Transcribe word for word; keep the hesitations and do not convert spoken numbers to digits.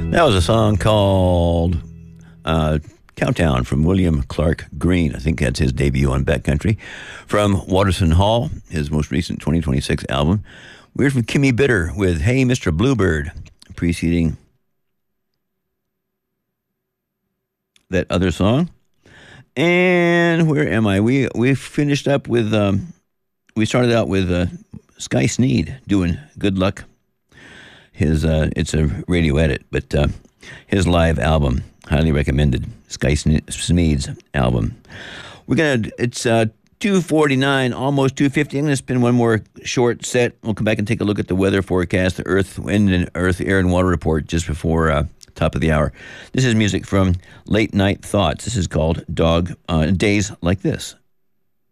That was a song called uh, Countdown from William Clark Green. I think that's his debut on Backcountry. From Waterson Hall, his most recent twenty twenty-six album. We're from Kimmy Bitter with Hey Mister Bluebird, preceding that other song. And where am I? We we finished up with, um, we started out with uh, Sky Sneed doing Good Luck. His uh, it's a radio edit, but uh, his live album, highly recommended. Sky Sneed's album. We're gonna. It's uh, two forty-nine, almost two fifty. I'm gonna spin one more short set. We'll come back and take a look at the weather forecast, the Earth, Wind, and Earth, Air, and Water report just before uh, top of the hour. This is music from Late Night Thoughts. This is called Dog uh, Days Like This.